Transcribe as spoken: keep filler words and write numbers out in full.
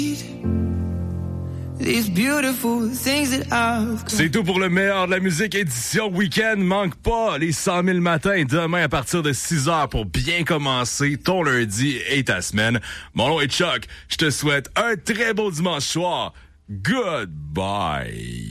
C'est tout pour le meilleur de la musique édition week-end. Manque pas les cent mille matins demain à partir de six heures pour bien commencer ton lundi et ta semaine. Mon nom est Chuck. Je te souhaite un très beau dimanche soir. Goodbye.